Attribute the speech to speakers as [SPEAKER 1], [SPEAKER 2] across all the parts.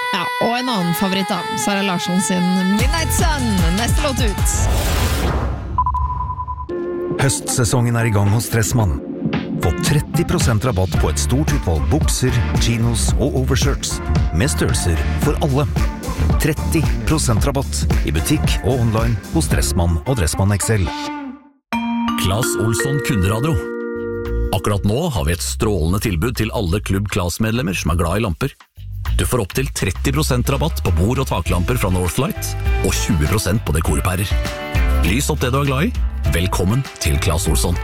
[SPEAKER 1] Ja, og en annen favoritt da, Sara Larsson sin Midnight Sun, neste låt ut.
[SPEAKER 2] Høstsesongen I gang hos Dressmann. Få 30% rabatt på et stort utvalg bukser, chinos og overshirts, med størrelser for alle. 30% rabatt I butikk og online hos Dressmann og Dressmann XL.
[SPEAKER 3] Claes Olsson Kunderadio. Akkurat nå har vi et strålende tilbud til alle Klubb Claes-medlemmer som glad I lamper. Du får opp til 30% rabatt på bord- og taklamper fra Northlight, og 20% på dekorpærer. Lys opp det du glad I. Velkommen til Claes Olsson.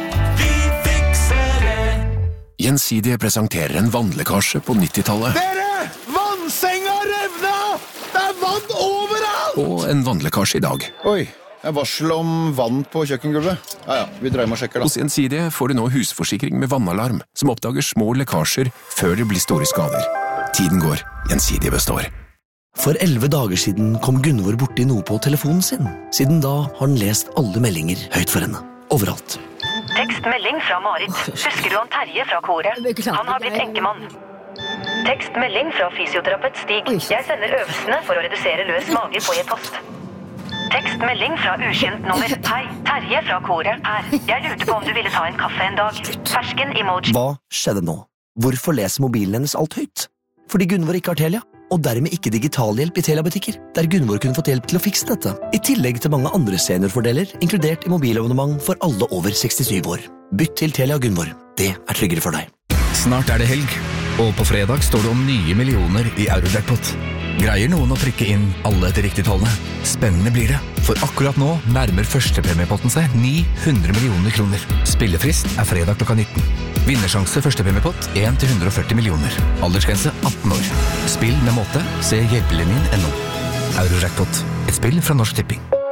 [SPEAKER 4] Gjensidige presenterer en vannlekkasje på 90-tallet.
[SPEAKER 5] Dere! Vannsenga revna! Det vann overalt!
[SPEAKER 4] Og en vannlekkasje I dag.
[SPEAKER 5] Oi, jeg varsel om vann på kjøkkengulvet. Ja, vi dreier med og sjekker da.
[SPEAKER 4] Hos Gjensidige får du nå husforsikring med vannalarm, som oppdager små lekkasjer før det blir store skader. Tiden går, Gjensidige består.
[SPEAKER 6] For 11 dager siden kom Gunvor borti noe på telefonen sin. Siden da har han lest alle meldinger høyt for henne. Overalt.
[SPEAKER 7] Tekstmelding fra Marit. Husker du han Terje fra koret? Han har blitt enkemann. Tekstmelding fra fysioterapeut Stig. Jeg sender øvelsene for å redusere løs mage på e-post. Tekstmelding fra ukjent nummer. Hei, Terje fra koret her. Jeg lurte på om du ville ta en kaffe en dag. Fersken emoji.
[SPEAKER 6] Hva skjedde nå? Hvorfor leser mobilen hennes alt høyt? Fordi Gunvor ikke har Telia, og dermed ikke digitalhjelp I Telia-butikker, der Gunvor kunne fått hjelp til å fikse dette. I tillegg til mange andre seniorfordeler, inkludert I mobilabonnement for alle over 67 år. Bytt til Telia Gunvor. Det tryggere for deg.
[SPEAKER 8] Snart det helg, og på fredag står det om nye millioner I Eurojackpot. Greier noen å trykke inn alle til riktig tallene? Spennende blir det, for akkurat nå nærmer førstepremiepotten seg 900 millioner kroner. Spillefrist fredag klokka 19. Vinnersjanse førstepremiepott 1-140 millioner. Aldersgrense 18 år. Spill med måte, se hjelpelinjen.no. Eurojackpot, et spill fra Norsk Tipping.